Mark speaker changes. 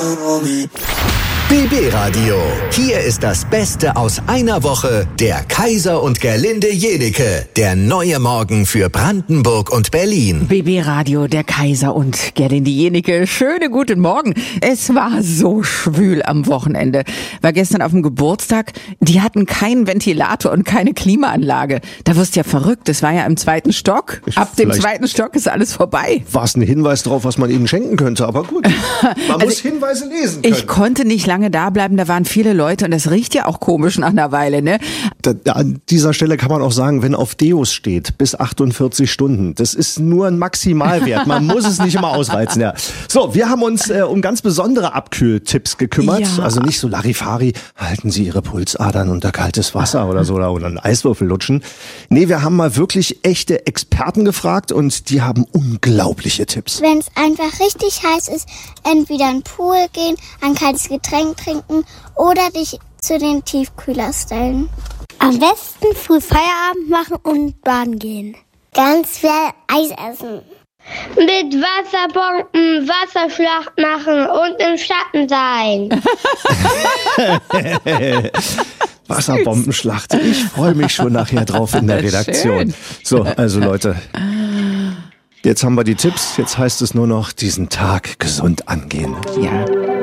Speaker 1: BB Radio. Hier ist das Beste aus einer Woche. Der Kaiser und Gerlinde Jenike. Der neue Morgen für Brandenburg und Berlin.
Speaker 2: BB Radio, der Kaiser und Gerlinde Jenike. Schönen guten Morgen. Es war so schwül am Wochenende. War gestern auf dem Geburtstag. Die hatten keinen Ventilator und keine Klimaanlage. Da wirst du ja verrückt. Das war ja im 2. Stock. Ab dem 2. Stock ist alles vorbei.
Speaker 3: War es ein Hinweis drauf, was man ihnen schenken könnte, aber gut. Man muss Hinweise lesen können.
Speaker 2: Ich konnte nicht lange da bleiben, da waren viele Leute und das riecht ja auch komisch nach einer Weile, ne?
Speaker 3: An dieser Stelle kann man auch sagen, wenn auf Deos steht, bis 48 Stunden, das ist nur ein Maximalwert. Man muss es nicht immer ausreizen, ja. So, wir haben uns um ganz besondere Abkühltipps gekümmert. Ja. Also nicht so Larifari, halten Sie Ihre Pulsadern unter kaltes Wasser oder so oder einen Eiswürfel lutschen. Nee, wir haben mal wirklich echte Experten gefragt und die haben unglaubliche Tipps.
Speaker 4: Wenn es einfach richtig heiß ist, entweder in den Pool gehen, ein kaltes Getränk trinken oder dich zu den Tiefkühler stellen.
Speaker 5: Am besten früh Feierabend machen und baden gehen.
Speaker 4: Ganz viel Eis essen.
Speaker 5: Mit Wasserbomben Wasserschlacht machen und im Schatten sein.
Speaker 3: Wasserbombenschlacht. Ich freue mich schon nachher drauf in der Redaktion.
Speaker 2: Schön.
Speaker 3: So, also Leute, jetzt haben wir die Tipps. Jetzt heißt es nur noch, diesen Tag gesund angehen.
Speaker 2: Ja.